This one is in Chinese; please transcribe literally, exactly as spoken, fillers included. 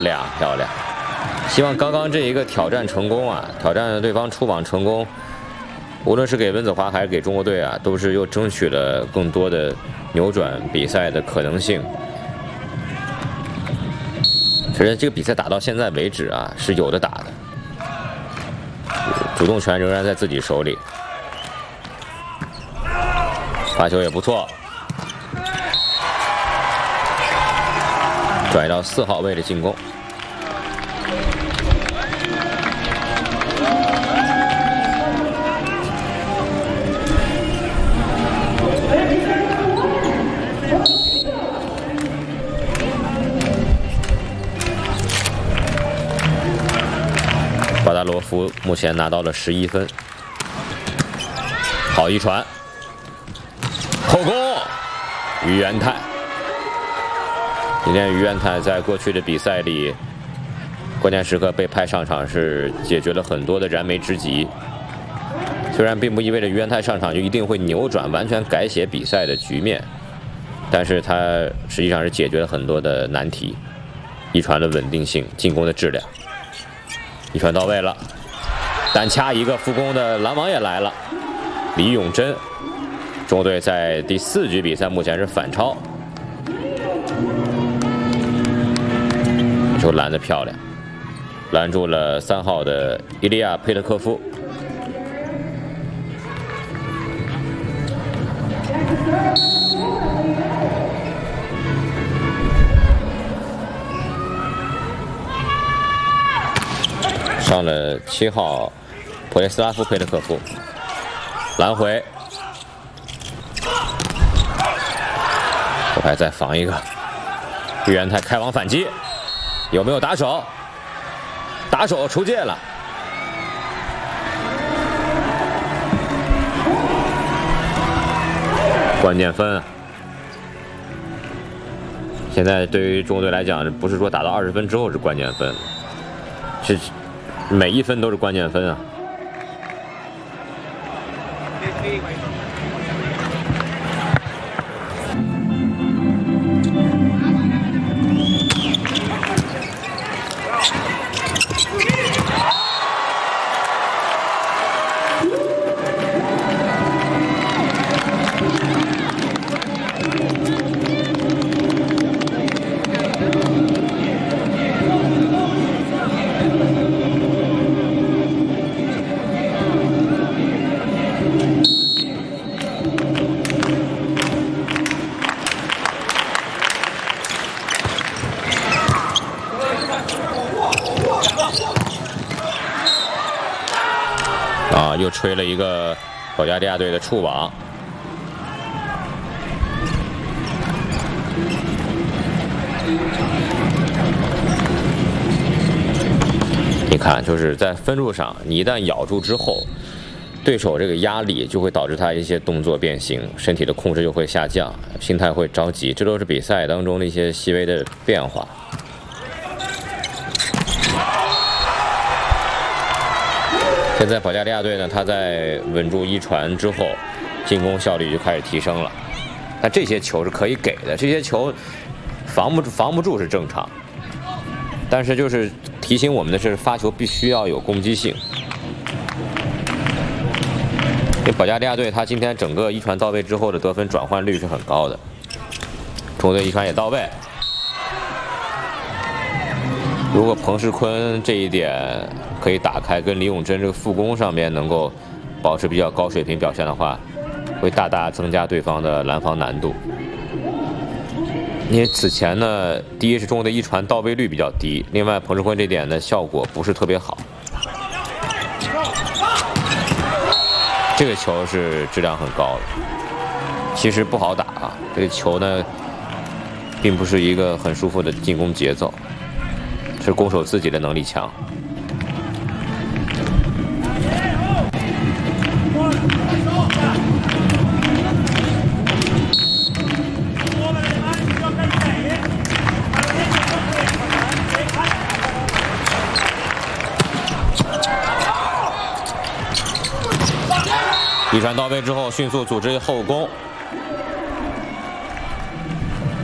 亮漂亮！希望刚刚这一个挑战成功啊，挑战对方出网成功，无论是给温子华还是给中国队啊，都是又争取了更多的扭转比赛的可能性。其实这个比赛打到现在为止啊，是有的打的，主动权仍然在自己手里，发球也不错。 转移到四号位的进攻，巴达罗夫目前拿到了十一分，好一传，后攻，于元泰。 今天于元泰在过去的比赛里，关键时刻被派上场是解决了很多的燃眉之急。虽然并不意味着于元泰上场就一定会扭转、完全改写比赛的局面，但是他实际上是解决了很多的难题。一传的稳定性、进攻的质量，一传到位了，单掐一个副攻的篮网也来了。李永珍，中国队在第四局比赛目前是反超。 球拦得漂亮，拦住了三号的伊利亚·佩特科夫。上了七号普列斯拉夫·佩特科夫，拦回，后排再防一个，于元泰开网反击。 有没有打手？打手出界了。关键分啊！现在对于中国队来讲，不是说打到二十分之后是关键分，是每一分都是关键分啊。 啊，又吹了一个保加利亚队的触网。你看，就是在分数上，你一旦咬住之后，对手这个压力就会导致他一些动作变形，身体的控制就会下降，心态会着急，这都是比赛当中的一些细微的变化。 现在保加利亚队呢，他在稳住一传之后，进攻效率就开始提升了。但这些球是可以给的，这些球防不住防不住是正常。但是就是提醒我们的是，发球必须要有攻击性。因为保加利亚队他今天整个一传到位之后的得分转换率是很高的，中国队一传也到位。如果彭世坤这一点 可以打开，跟李永珍这个副攻上面能够保持比较高水平表现的话，会大大增加对方的拦防难度。因为此前呢，第一是中国的一传到位率比较低，另外彭世坤这点的效果不是特别好。这个球是质量很高的，其实不好打啊。这个球呢，并不是一个很舒服的进攻节奏，是攻守自己的能力强。 一传到位之后，迅速组织后攻，